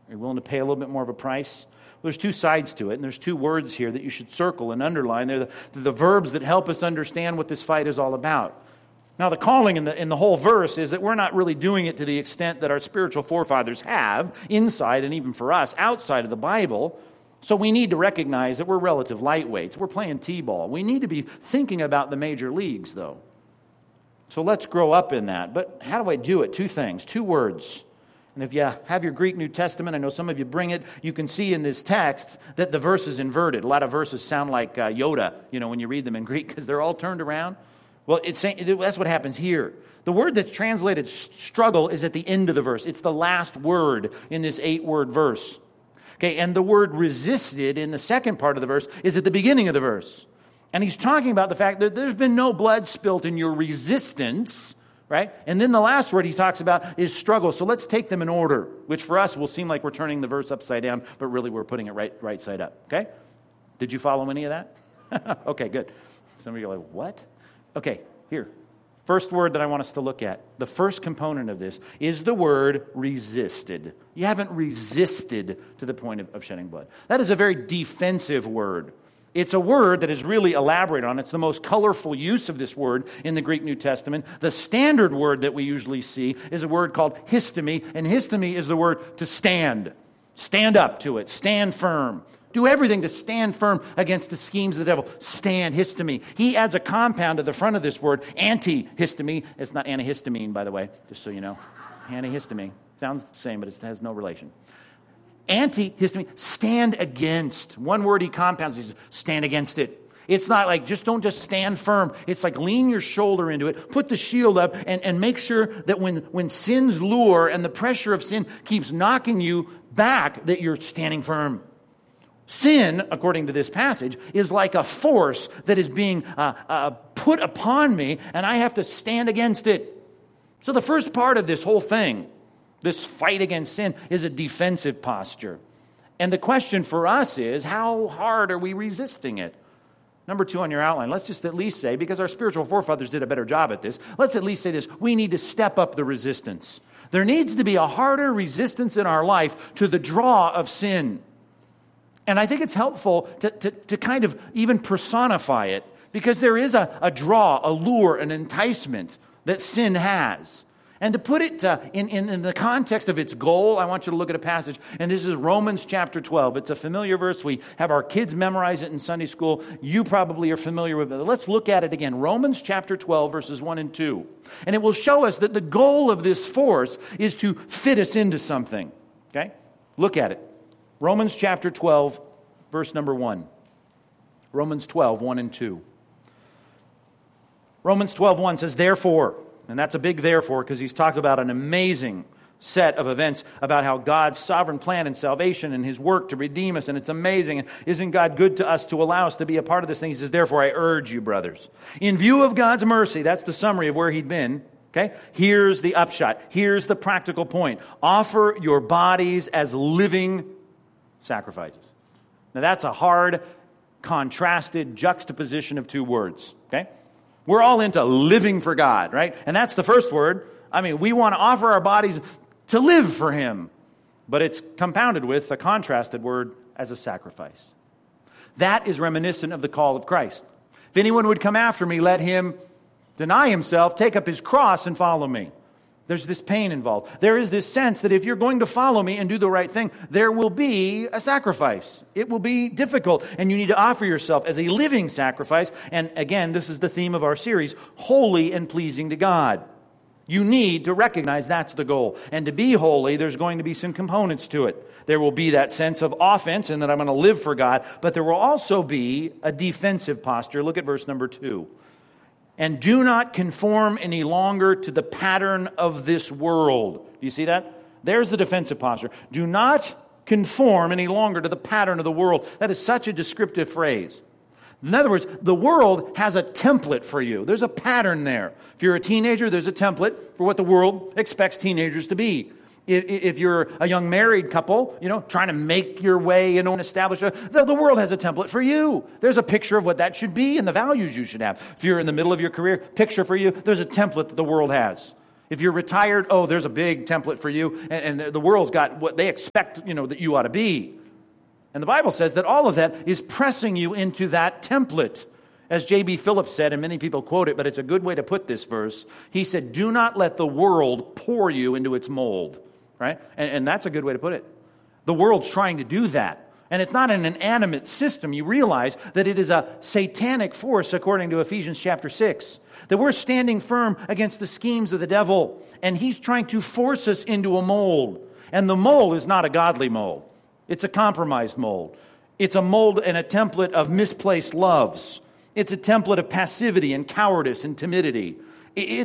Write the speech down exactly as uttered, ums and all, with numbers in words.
Are you willing to pay a little bit more of a price? Well, there's two sides to it, and there's two words here that you should circle and underline. They're the, they're the verbs that help us understand what this fight is all about. Now, the calling in the, in the whole verse is that we're not really doing it to the extent that our spiritual forefathers have inside, and even for us, outside of the Bible. So we need to recognize that we're relative lightweights. We're playing t-ball. We need to be thinking about the major leagues, though. So let's grow up in that. But how do I do it? Two things, two words. And if you have your Greek New Testament, I know some of you bring it, you can see in this text that the verse is inverted. A lot of verses sound like uh, Yoda, you know, when you read them in Greek, because they're all turned around. Well, it's saying, that's what happens here. The word that's translated struggle is at the end of the verse. It's the last word in this eight-word verse. Okay, and the word resisted in the second part of the verse is at the beginning of the verse. And he's talking about the fact that there's been no blood spilt in your resistance, right? And then the last word he talks about is struggle. So let's take them in order, which for us will seem like we're turning the verse upside down, but really we're putting it right, right side up, okay? Did you follow any of that? Okay, good. Some of you are like, what? Okay, here. First word that I want us to look at, the first component of this, is the word resisted. You haven't resisted to the point of, of shedding blood. That is a very defensive word. It's a word that is really elaborated on. It's the most colorful use of this word in the Greek New Testament. The standard word that we usually see is a word called histemi, and histemi is the word to stand. Stand up to it. Stand firm. Do everything to stand firm against the schemes of the devil. Stand, histemi. He adds a compound to the front of this word, antihistamine. It's not antihistamine, by the way, just so you know. Antihistamine. Sounds the same, but it has no relation. Antihistamine, stand against. One word he compounds is stand against it. It's not like just don't just stand firm. It's like lean your shoulder into it, put the shield up, and, and make sure that when, when sin's lure and the pressure of sin keeps knocking you back, that you're standing firm. Sin, according to this passage, is like a force that is being uh, uh, put upon me, and I have to stand against it. So the first part of this whole thing, this fight against sin, is a defensive posture. And the question for us is, how hard are we resisting it? Number two on your outline, let's just at least say, because our spiritual forefathers did a better job at this, let's at least say this: we need to step up the resistance. There needs to be a harder resistance in our life to the draw of sin. And I think it's helpful to, to, to kind of even personify it, because there is a, a draw, a lure, an enticement that sin has. And to put it uh, in, in, in the context of its goal, I want you to look at a passage, and this is Romans chapter twelve. It's a familiar verse. We have our kids memorize it in Sunday school. You probably are familiar with it. Let's look at it again. Romans chapter twelve, verses one and two. And it will show us that the goal of this force is to fit us into something. Okay? Look at it. Romans chapter twelve, verse number one. Romans twelve, one and two. Romans twelve, one says, therefore, and that's a big therefore because he's talked about an amazing set of events about how God's sovereign plan and salvation and his work to redeem us, and it's amazing. And isn't God good to us to allow us to be a part of this thing? He says, therefore, I urge you, brothers, in view of God's mercy, that's the summary of where he'd been. Okay, here's the upshot. Here's the practical point. Offer your bodies as living sacrifices. Now that's a hard, contrasted juxtaposition of two words, okay? We're all into living for God, right? And that's the first word. I mean, we want to offer our bodies to live for him. But it's compounded with a contrasted word as a sacrifice. That is reminiscent of the call of Christ. If anyone would come after me, let him deny himself, take up his cross, and follow me. There's this pain involved. There is this sense that if you're going to follow me and do the right thing, there will be a sacrifice. It will be difficult, and you need to offer yourself as a living sacrifice. And again, this is the theme of our series, holy and pleasing to God. You need to recognize that's the goal. And to be holy, there's going to be some components to it. There will be that sense of offense and that I'm going to live for God, but there will also be a defensive posture. Look at verse number two. And do not conform any longer to the pattern of this world. Do you see that? There's the defensive posture. Do not conform any longer to the pattern of the world. That is such a descriptive phrase. In other words, the world has a template for you. There's a pattern there. If you're a teenager, there's a template for what the world expects teenagers to be. If you're a young married couple, you know, trying to make your way, you know, and establish a, the, the world has a template for you. There's a picture of what that should be and the values you should have. If you're in the middle of your career, picture for you, there's a template that the world has. If you're retired, oh, there's a big template for you, and, and the world's got what they expect, you know, that you ought to be. And the Bible says that all of that is pressing you into that template. As J B Phillips said, and many people quote it, but it's a good way to put this verse. He said, do not let the world pour you into its mold. Right? And, and that's a good way to put it. The world's trying to do that. And it's not an inanimate system. You realize that it is a satanic force, according to Ephesians chapter six. That we're standing firm against the schemes of the devil. And he's trying to force us into a mold. And the mold is not a godly mold. It's a compromised mold. It's a mold and a template of misplaced loves. It's a template of passivity and cowardice and timidity. It,